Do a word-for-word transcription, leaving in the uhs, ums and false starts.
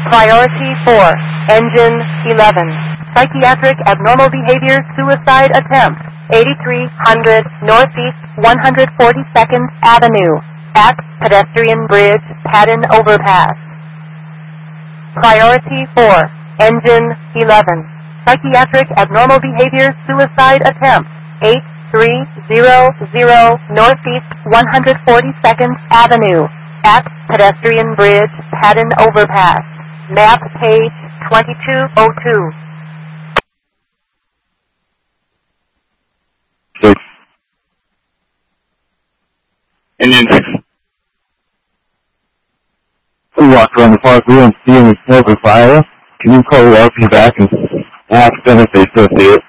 Priority four, Engine eleven. Psychiatric abnormal behavior suicide attempt. eighty-three hundred Northeast one hundred forty-second Avenue. At pedestrian bridge, Paddon Overpass. Priority four, Engine eleven. Psychiatric abnormal behavior suicide attempt. eighty-three hundred Northeast one hundred forty-second Avenue. At pedestrian bridge, Paddon Overpass. Map page twenty-two oh two. Six. Indian six. We walked around the park, we didn't see any smoke or fire. Can you call the R P back and ask them if they still see it?